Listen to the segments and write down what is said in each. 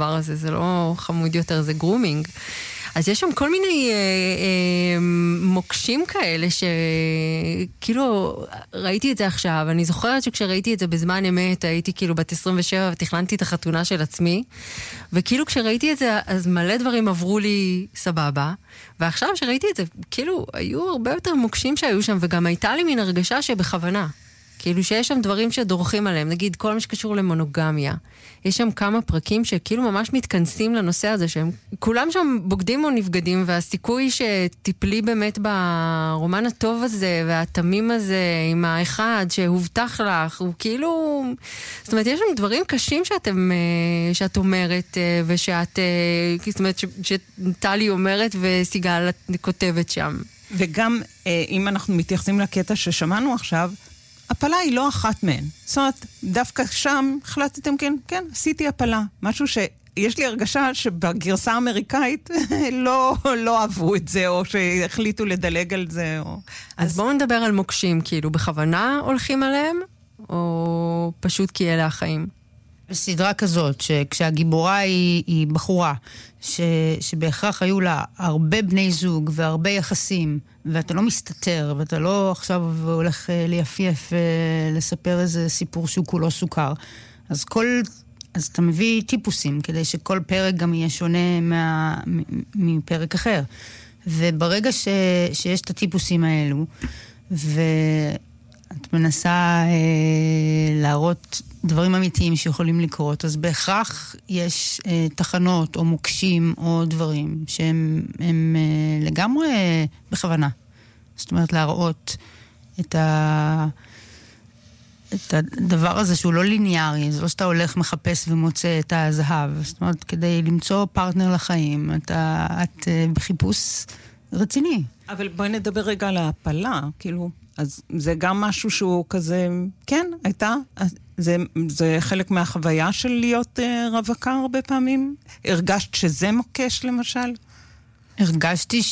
הדבר הזה, זה לא חמוד יותר, זה גרומינג. אז יש שם כל מיני מוקשים כאלה שכאילו ראיתי את זה עכשיו, אני זוכרת שכשראיתי את זה בזמן אמת, הייתי כאילו בת 27 ותכננתי את החתונה של עצמי, וכאילו כשראיתי את זה, אז מלא דברים עברו לי סבבה, ועכשיו שראיתי את זה, כאילו היו הרבה יותר מוקשים שהיו שם, וגם הייתה לי מין הרגשה שבכוונה. כאילו שיש שם דברים שדורכים עליהם, נגיד כל מה שקשור למונוגמיה. יש שם כמה פרקים שכאילו ממש מתכנסים לנושא הזה, שהם כולם שם בוגדים או נבגדים, והסיכוי שטיפלי באמת ברומן הטוב הזה, והתמים הזה עם האחד שהובטח לך, הוא כאילו... זאת אומרת, יש שם דברים קשים שאת אומרת, ושאת... זאת אומרת, שטלי אומרת וסיגל כותבת שם. וגם, אם אנחנו מתייחסים לקטע ששמענו עכשיו, הפלה היא לא אחת מהן. זאת אומרת, דווקא שם החלטתם, כן, עשיתי הפלה. משהו שיש לי הרגשה שבגרסה האמריקאית לא אהבו את זה, או שהחליטו לדלג על זה. אז בואו נדבר על מוקשים, כאילו, בכוונה הולכים עליהם, או פשוט כי אלה החיים? בסדרה כזאת, שכשהגיבורה היא בחורה, שבהכרח היו לה הרבה בני זוג והרבה יחסים, ואתה לא מסתתר, ואתה לא עכשיו הולך ליפייף ולספר איזה סיפור שהוא כולו סוכר. אז אתה מביא טיפוסים, כדי שכל פרק גם יהיה שונה מפרק אחר. וברגע שיש את הטיפוסים האלו, ואת מנסה להראות דברים אמיתיים שיכולים לקרות, אז בהכרח יש תחנות או מוקשים או דברים שהם לגמרי בכוונה. זאת אומרת, להראות את הדבר הזה שהוא לא ליניארי, זה לא שאתה הולך מחפש ומוצא את הזהב. זאת אומרת, כדי למצוא פרטנר לחיים, את בחיפוש רציני. אבל בואי נדבר רגע על ההפלה, כאילו, אז זה גם משהו שהוא כזה, כן, הייתה, זה חלק מהחוויה של להיות רווקה הרבה פעמים? הרגשת שזה מוקש למשל? הרגשתי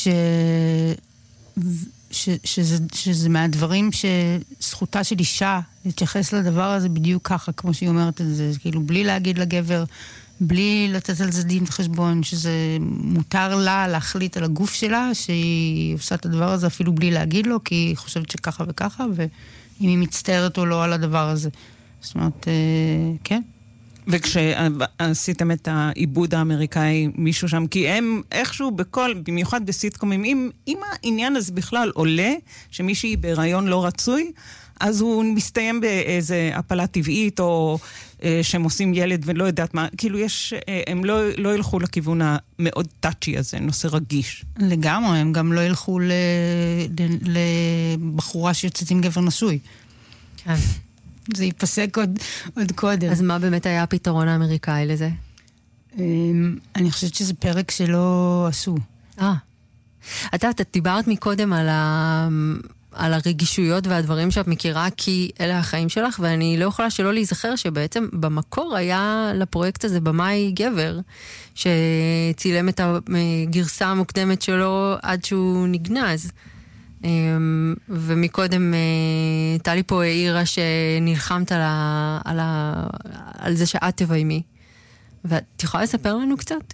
שזה מהדברים שזכותה של אישה להתייחס לדבר הזה בדיוק ככה, כמו שהיא אומרת את זה, כאילו בלי להגיד לגבר, בלי לתת על זה דין וחשבון, שזה מותר לה להחליט על הגוף שלה, שהיא עושה את הדבר הזה אפילו בלי להגיד לו, כי היא חושבת שככה וככה, ואם היא מצטערת או לא על הדבר הזה. זאת אומרת, כן. וכשעשיתם את העיבוד האמריקאי, מישהו שם, כי הם איכשהו במיוחד בסיטקומים, אם העניין הזה בכלל עולה, שמישהי בהיריון לא רצוי, אז הוא מסתיים באיזה הפלה טבעית, או שהם עושים ילד ולא יודעת מה, כאילו הם לא ילכו לכיוון המאוד טאצ'י הזה, נושא רגיש. לגמרי, הם גם לא ילכו לבחורה שיוצאת עם גבר נשוי. כן. זה ייפסק עוד קודם. אז מה באמת היה הפתרון האמריקאי לזה? אני חושבת שזה פרק שלא עשו. אתה דיברת מקודם על הרגישויות והדברים שאת מכירה, כי אלה החיים שלך, ואני לא יכולה שלא להיזכר שבעצם במקור היה לפרויקט הזה במאי גבר, שצילם את הגרסה המוקדמת שלו עד שהוא נגנז. ומקודם טלי פה העירה שנלחמת על זה שאת תביימי. ואת יכולה לספר לנו קצת?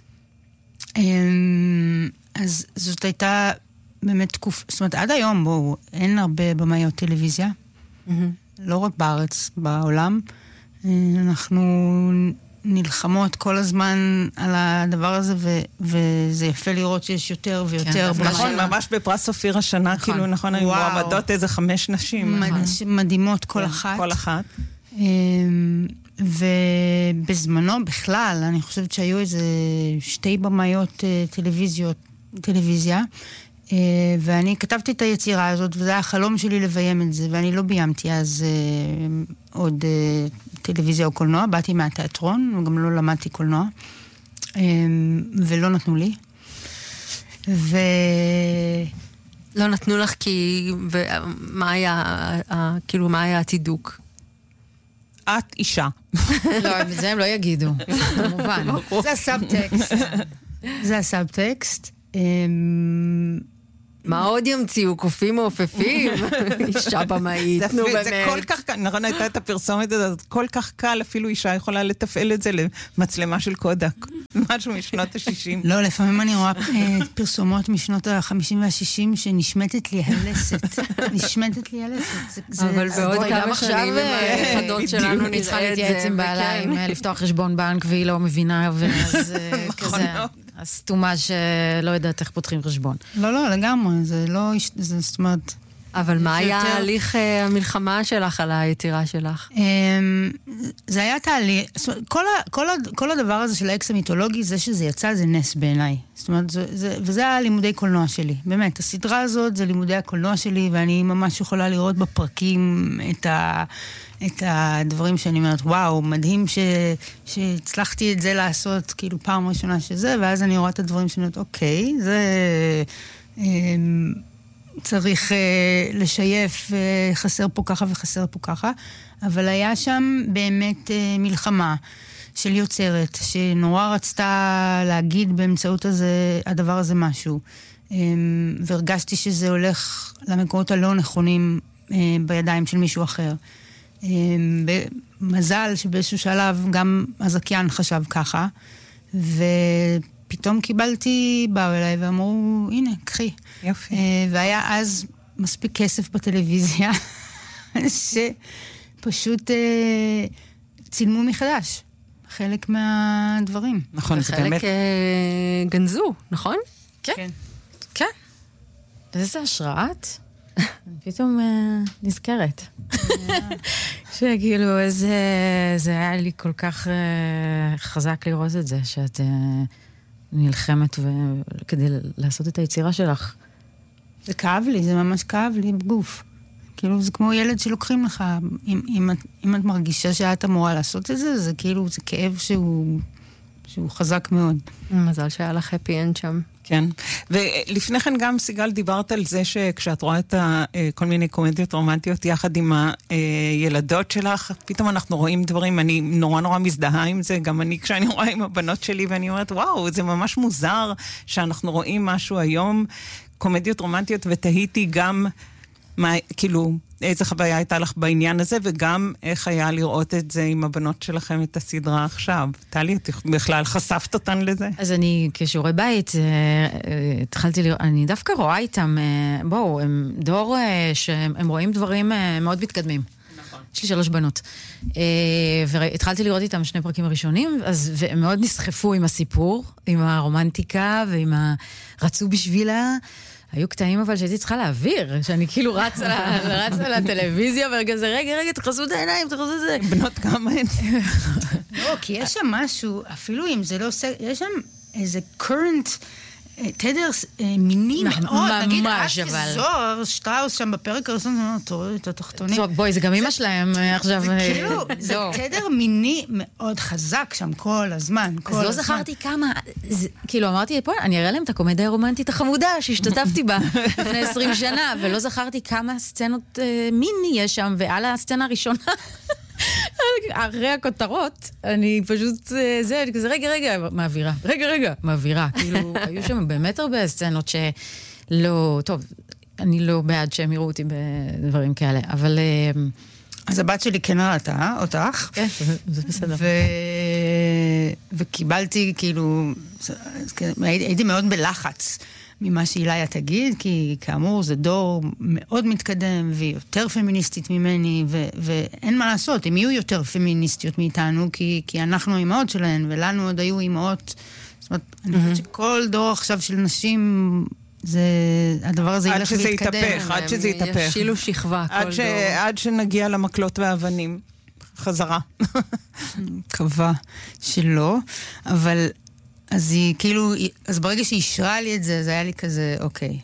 אז זאת הייתה באמת תקופה, זאת אומרת, עד היום בואו, אין הרבה במאיות טלוויזיה, לא רק בארץ, בעולם. אנחנו נלחמות כל הזמן על הדבר הזה, וזה יפה לראות שיש יותר ויותר. נכון, ממש בפרס אופיר השנה, כאילו, נכון, היו מועמדות איזה 5 נשים. מדהימות כל אחת. כל אחת. ובזמנו בכלל, אני חושבת שהיו איזה 2 במאיות טלוויזיה, ואני כתבתי את היצירה הזאת, וזה היה החלום שלי לביים את זה, ואני לא ביימתי אז עוד טלוויזיה או קולנוע, באתי מהתיאטרון, וגם לא למדתי קולנוע, ולא נתנו לי. לא נתנו לך כי... ומה היה, כאילו, מה היה הצידוק? את אישה. לא, זה הם לא יגידו, כמובן. זה הסאבטקסט. זה הסאבטקסט. מה עוד ימציאו? קופים מעופפים? אישה במאית, נו באמת. זה כל כך קל, נכון, הייתה את הפרסומת הזאת, כל כך קל, אפילו אישה יכולה לתפעל את זה למצלמה של קודק. משהו משנות ה-60. לא, לפעמים אני רואה פרסומות משנות ה-50 וה-60 שנשמטת לי הלסת. נשמטת לי הלסת. אבל בעוד כמה שנים החדות שלנו היא צריכה להתייעץ עם בעלה, עם לפתוח חשבון בנק, והיא לא מבינה, ואז כזה הסתומה שלא יודעת איך פותחים חשבון. לא, לגמרי, זה לא, זאת אומרת... אבל מה היה הליך המלחמה שלך על היצירה שלך? זה היה תהליך, כל הדבר הזה של האקס המיתולוגי, זה שזה יצא, זה נס בעיניי. זאת אומרת, וזה היה לימודי קולנוע שלי. באמת, הסדרה הזאת זה לימודי הקולנוע שלי, ואני ממש יכולה לראות בפרקים את הדברים שאני אומרת, וואו, מדהים שהצלחתי את זה לעשות, כאילו פעם ראשונה שזה, ואז אני רואה את הדברים שאני אומרת, אוקיי, זה... צריך לשייף, חסר פה ככה וחסר פה ככה, אבל היה שם באמת מלחמה של יוצרת, שנורא רצתה להגיד באמצעות הדבר הזה משהו, והרגשתי שזה הולך למקומות הלא נכונים בידיים של מישהו אחר. במזל שבאיזשהו שלב גם הזכיין חשב ככה, פתאום באו אליי ואמרו, הנה, קחי. יופי. והיה אז מספיק כסף בטלוויזיה, שפשוט צילמו מחדש חלק מהדברים. נכון, זה באמת... וחלק גנזו, נכון? כן. כן. איזה השראת? פתאום נזכרת. שכאילו, זה היה לי כל כך חזק לראות את זה, שאת... נלחמת כדי לעשות את היצירה שלך. זה כאב לי, זה ממש כאב לי בגוף. כאילו זה כמו ילד שלוקחים לך, אם את מרגישה שאת אמורה לעשות את זה, זה כאילו, זה כאב שהוא חזק מאוד. מזל שהיה לך happy end שם. כן. ולפני כן גם, סיגל, דיברת על זה שכשאת רואה את כל מיני קומדיות רומנטיות יחד עם הילדות שלך, פתאום אנחנו רואים דברים, אני נורא מזדהה עם זה, גם אני כשאני רואה עם הבנות שלי, ואני אומרת, וואו, זה ממש מוזר שאנחנו רואים משהו היום, קומדיות רומנטיות, ותהיתי גם, כאילו, איזה חוויה הייתה לך בעניין הזה, וגם איך היה לראות את זה עם הבנות שלכם את הסדרה עכשיו. טלי, את בכלל חשפת אותן לזה? אז אני, כשיעורי בית, התחלתי לראות, אני דווקא רואה איתם, בואו, הם דור שהם רואים דברים מאוד מתקדמים. נכון. יש לי 3 בנות. והתחלתי לראות איתם 2 פרקים הראשונים, והם מאוד נסחפו עם הסיפור, עם הרומנטיקה ועם רצו בשבילה. היו קטעים אבל שהייתי צריכה להעביר, שאני כאילו רצה לטלוויזיה, ורגע זה, רגע, תחזו את העיניים, תחזו את זה. בנות כמה הן. לא, כי יש שם משהו, אפילו אם זה לא עושה, יש שם איזה current, תדר מיני מאוד, נגיד, זוהר, שטראוס שם בפרק הראשון, תוריד את התחתונים. בואי, זה גם אמא שלהם עכשיו. כאילו, זה תדר מיני מאוד חזק שם כל הזמן. אז לא זכרתי כמה, כאילו אמרתי, פה, אני אראה להם את הקומדיה הרומנטית החמודה שהשתתפתי בה לפני 20 שנה, ולא זכרתי כמה סצנות מיני יש שם, ועל הסצנה הראשונה, אחרי הכותרות, אני פשוט, אני כזה, רגע, מעבירה. כאילו, היו שם באמת הרבה סצנות שלא, טוב, אני לא בעד שהם יראו אותי בדברים כאלה, אבל... אז הבת שלי כן ראתה אותך. כן, זה בסדר. וקיבלתי, כאילו, הייתי מאוד בלחץ ממה שאיליה תגיד, כי כאמור זה דור מאוד מתקדם והיא יותר פמיניסטית ממני, ואין מה לעשות, הם יהיו יותר פמיניסטיות מאיתנו, כי אנחנו אימהות שלהן, ולנו עוד היו אימהות, זאת אומרת, אני חושבת שכל דור עכשיו של נשים, הדבר הזה ילך להתקדם. עד שזה יתהפך. ישילו שכבה כל דור. עד שנגיע למקלות והאבנים. חזרה. מקווה שלא, אבל... אז היא כאילו, אז ברגע שהיא אישרה לי את זה, זה היה לי כזה, אוקיי.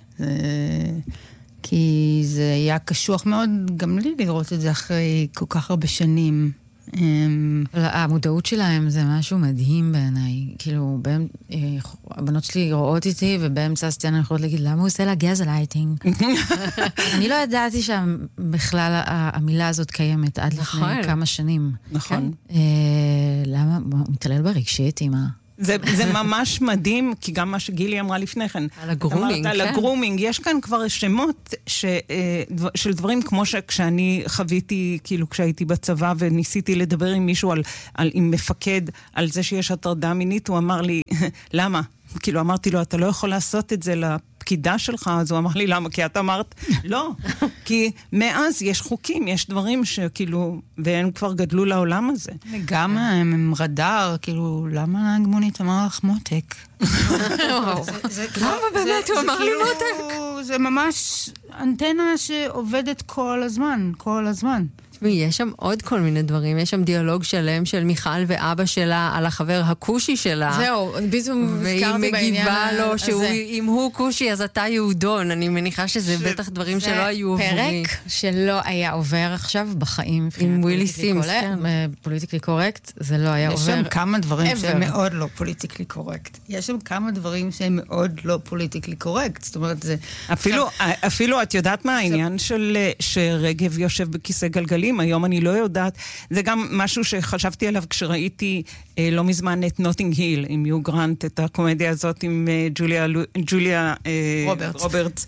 כי זה היה קשוח מאוד גם לי לראות את זה אחרי כל כך הרבה שנים. המודעות שלהם זה משהו מדהים בעיניי. כאילו, הבנות שלי רואות איתי, ובאמצע הסצנה יכולות להגיד, למה הוא עושה לה גזלייטינג? אני לא ידעתי שבכלל המילה הזאת קיימת עד לפני כמה שנים. נכון. למה? הוא מתעלל ברגשית, אמא. זה ממש מדהים, כי גם מה שגילי אמרה לפני כן. על הגרומינג, על הגרומינג. יש כאן כבר שמות של דברים כמו שכשאני חוויתי, כאילו כשהייתי בצבא וניסיתי לדבר עם מישהו, עם מפקד, על זה שיש הטרדה מינית, הוא אמר לי, למה? כאילו אמרתי לו, אתה לא יכול לעשות את זה לפקידה שלך, אז הוא אמר לי, למה? כי את אמרת, לא. כי מאז יש חוקים, יש דברים שכאילו, והם כבר גדלו לעולם הזה. וגם הם רדאר, כאילו, למה הגמונית אמר לך מותק? למה באמת הוא אמר לי מותק? זה ממש אנטנה שעובדת כל הזמן, כל הזמן. יש שם עוד כל מיני דברים, יש שם דיאלוג שלם של מיכל ואבא שלה על החבר הקושי שלה. זהו, בדיוק הזכרתי בעניין הזה. והיא מגיבה לו שאם הוא קושי אז אתה יהודון, אני מניחה שזה בטח דברים שלא היו עוברים. פרק שלא היה עובר עכשיו בחיים. עם ווילי סימס, כן. פוליטיקלי קורקט, זה לא היה עובר. יש שם כמה דברים שהם מאוד לא פוליטיקלי קורקט. יש שם כמה דברים שהם מאוד לא פוליטיקלי קורקט. זאת אומרת, זה... אפילו את יודעת מה העניין של שרגב יושב בכיסא גלגלים, היום אני לא יודעת. זה גם משהו שחשבתי עליו כשראיתי לא מזמן את נוטינג היל, עם יו גרנט, את הקומדיה הזאת עם ג'וליה רוברטס.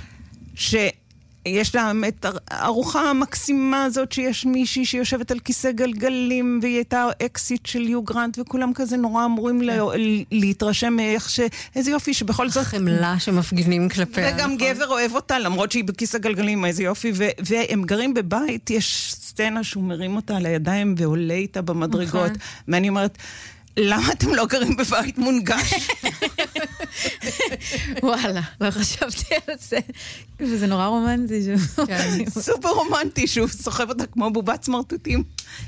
יש לה את הארוחה המקסימה הזאת שיש מישהי שיושבת על כיסא גלגלים, והיא הייתה אקסיט של יו גרנט, וכולם כזה נורא אמורים להתרשם מאיך איזה יופי שבכל זאת... חמלה שמפגינים כלפיה. וגם גבר אוהב אותה, למרות שהיא בכיסא גלגלים, איזה יופי, והם גרים בבית, יש סצנה שהוא מרים אותה על הידיים ועולה איתה במדרגות, ואני אומרת... למה אתם לא גרים בבית מונגש? וואלה, לא חשבתי על זה. וזה נורא רומנטי. סופר רומנטי, שהוא סוחב אותה כמו בובת סמרטוטים.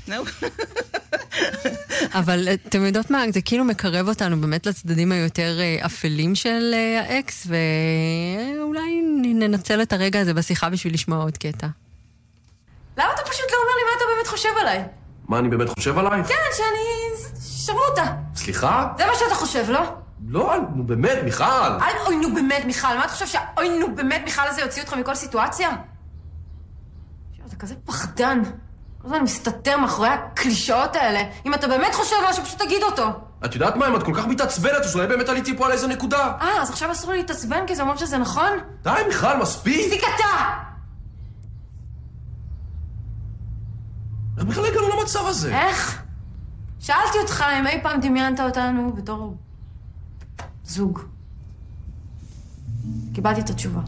אבל אתם יודעות מה, זה כאילו מקרב אותנו באמת לצדדים היותר אפלים של האקס, ואולי ננצל את הרגע הזה בשיחה בשביל לשמוע עוד קטע. למה אתה פשוט לא אומר לי מה אתה באמת חושב עליי? מה, אני באמת חושב עלייך? כן, שאני... שרמוטה. סליחה? זה מה שאתה חושב, לא? לא, נו באמת, מיכל. אוי, נו באמת, מיכל. מה אתה חושב שאוי, נו באמת, מיכל הזה יוציא אותך מכל סיטואציה? אתה כזה פחדן. כל הזמן מסתתר מאחורי הקלישאות האלה. אם אתה באמת חושב משהו, פשוט תגיד אותו. את יודעת מה, אם את כל כך מתעצבנת, אז אולי באמת עליתי פה על איזה נקודה. אז עכשיו אסור לי להתעצבן, כי זה אומר שזה נכון? די, מיכל, מספיק. תפסיק אתה! איך בכלל הגענו למצב הזה? איך? שאלתי אותך אם אי פעם דמיינת אותנו בתור זוג. קיבלתי את התשובה.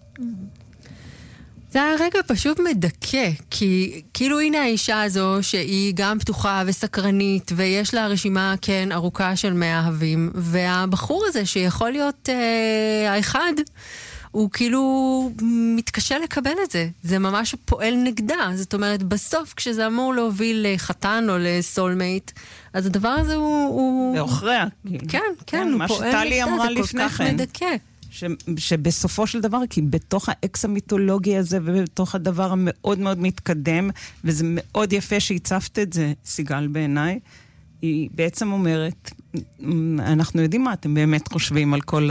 זה הרגע פשוט מדכא, כי כאילו הנה האישה הזו שהיא גם פתוחה וסקרנית, ויש לה רשימה כן ארוכה של מאהבים, והבחור הזה שיכול להיות האחד, הוא כאילו מתקשה לקבל את זה. זה ממש פועל נגדה. זאת אומרת, בסוף כשזה אמור להוביל לחתן או לסולמייט, אז הדבר הזה הוא... לאוכריה. כן, כן, הוא פועל נגדה, זה כל כך מדכא. שבסופו של דבר, כי בתוך האקס המיתולוגי הזה, ובתוך הדבר המאוד מאוד מתקדם, וזה מאוד יפה שהצפת את זה, סיגל בעיניי, היא בעצם אומרת, אנחנו יודעים מה אתם באמת חושבים על כל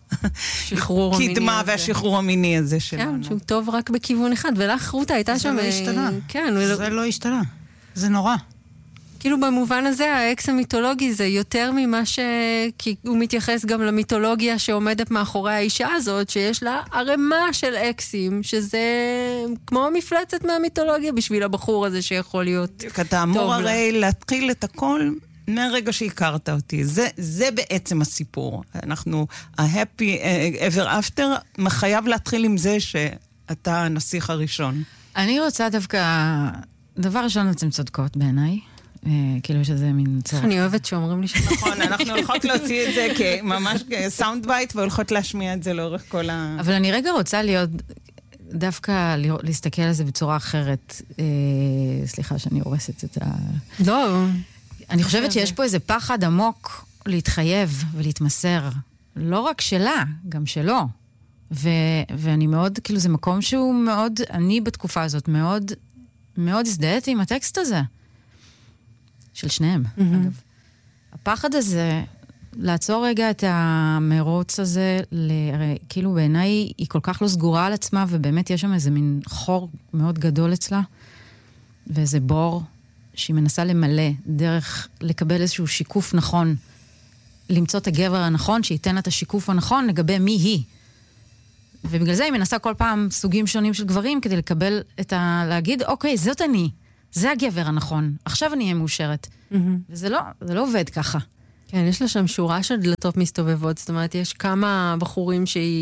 הקדמה והשחרור המיני הזה שלנו. כן, שהוא טוב רק בכיוון אחד, ולך רותה הייתה שם... זה לא השתנה. כן, זה לא השתנה. זה נורא. כאילו במובן הזה, האקס המיתולוגי זה יותר ממה כי הוא מתייחס גם למיתולוגיה שעומדת מאחורי האישה הזאת, שיש לה ערימה של אקסים, שזה כמו מפלצת מהמיתולוגיה בשביל הבחור הזה שיכול להיות טוב לה. אתה אמור הרי להתחיל את הכל מהרגע שהכרת אותי. זה בעצם הסיפור. אנחנו, ה-happy ever after, מחייב להתחיל עם זה שאתה הנסיך הראשון. אני רוצה דווקא, דבר ראשון אתם צודקות בעיניי. כאילו שזה מין צורך. אני אוהבת שאומרים לי נכון, אנחנו הולכות להוציא את זה ממש כסאונד בייט, והולכות להשמיע את זה לאורך כל ה... אבל אני רגע רוצה להיות, דווקא להסתכל על זה בצורה אחרת. סליחה שאני הורסת את ה... לא. אני חושבת שיש פה איזה פחד עמוק להתחייב ולהתמסר. לא רק שלה, גם שלו. ואני מאוד, כאילו זה מקום שהוא מאוד, אני בתקופה הזאת מאוד, מאוד הזדהיתי עם הטקסט הזה. של שניהם, אגב. הפחד הזה, לעצור רגע את המרוץ הזה, כאילו בעיניי היא כל כך לא סגורה על עצמה, ובאמת יש שם איזה מין חור מאוד גדול אצלה, ואיזה בור שהיא מנסה למלא דרך לקבל איזשהו שיקוף נכון למצוא את הגבר הנכון, שייתן את השיקוף הנכון לגבי מי היא. ובגלל זה היא מנסה כל פעם סוגים שונים של גברים, כדי לקבל להגיד, אוקיי, זאת אני, זה הגבר הנכון, עכשיו אני אהיה מאושרת. וזה לא עובד ככה. כן, יש לה שם שורה של דלתות מסתובבות, זאת אומרת, יש כמה בחורים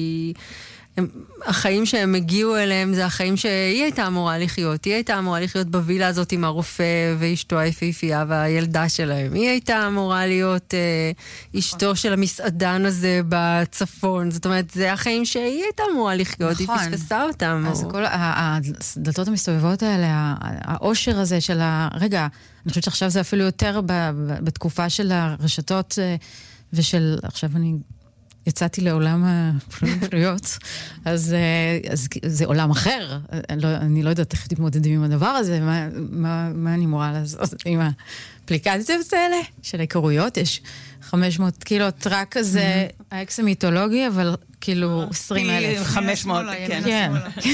החיים שהם הגיעו אליהם, זה החיים שהיא הייתה אמורה לחיות. היא הייתה אמורה לחיות בווילה הזאת עם הרופא ואשתו היפהפייה והילדה שלהם. היא הייתה אמורה להיות אשתו של המסעדן הזה בצפון. זאת אומרת, זה החיים שהיא הייתה אמורה לחיות, היא פספסה אותם. אז כל הדלתות המסתובבות האלה, האושר הזה של רגע, אני חושבת שעכשיו זה אפילו יותר בתקופה של הרשתות ושל, עכשיו אני יצאתי לעולם הפנויות, אז זה עולם אחר. אני לא יודעת איך תתמודדים עם הדבר הזה, מה אני אמורה לעשות עם האפליקציות האלה של ההיכרויות. יש 500 קילו טראק כזה, האקס המיתולוגי, אבל כאילו 20,000. 500, כן.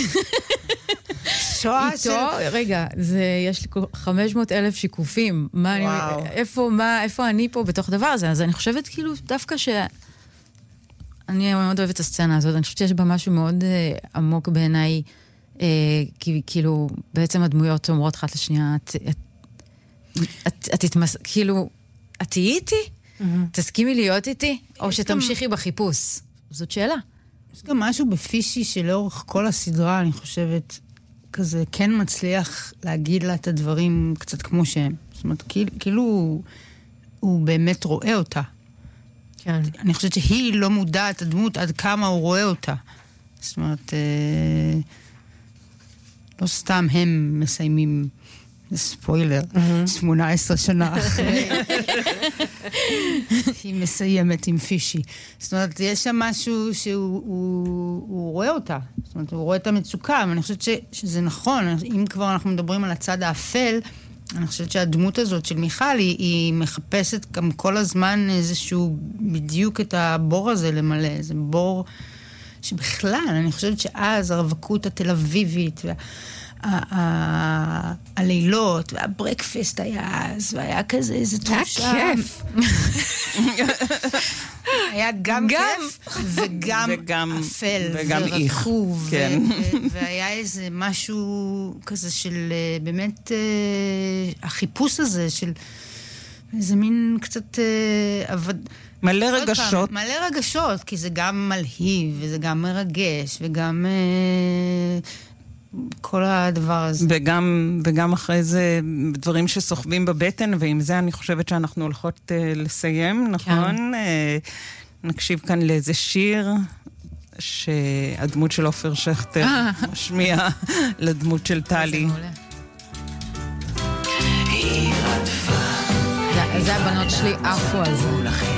שואה של... רגע, יש לי 500,000 שיקופים. איפה אני פה בתוך דבר הזה? אז אני חושבת כאילו דווקא אני מאוד אוהבת את הסצנה הזאת, אני חושבת שיש בה משהו מאוד עמוק בעיניי, כאילו, בעצם הדמויות אומרות אחת לשנייה, כאילו, את תהיי איתי? תסכימי להיות איתי? או שתמשיכי בחיפוש? זאת שאלה. יש גם משהו בפישי שלאורך כל הסדרה, אני חושבת, כזה כן מצליח להגיד לה את הדברים קצת כמו שהם. זאת אומרת, כאילו, הוא באמת רואה אותה. כן. אני חושבת שהיא לא מודעת הדמות עד כמה הוא רואה אותה. זאת אומרת, לא סתם הם מסיימים, זה ספוילר, 18 שנה אחרי. היא מסיימת עם פישי. זאת אומרת, יש שם משהו שהוא רואה אותה. זאת אומרת, הוא רואה את המצוקה, ואני חושבת שזה נכון. אם כבר אנחנו מדברים על הצד האפל, אני חושבת שהדמות הזאת של מיכל, היא מחפשת גם כל הזמן איזשהו, בדיוק את הבור הזה למלא, איזה בור שבכלל, אני חושבת שאז הרווקות התל אביבית, הלילות, והברקפסט היה אז, והיה כזה איזה תחושה. היה כיף. היה גם כיף, וגם אפל, ורקוב, והיה איזה משהו כזה של באמת, החיפוש הזה של איזה מין קצת מלא רגשות. מלא רגשות, כי זה גם מלהיב, וזה גם מרגש, וגם כל הדבר הזה. וגם אחרי זה דברים שסוחבים בבטן, ועם זה אני חושבת שאנחנו הולכות לסיים, נכון? נקשיב כאן לאיזה שיר שהדמות של עופר שכטר משמיע לדמות של טלי. זה הבנות שלי עפו על זה.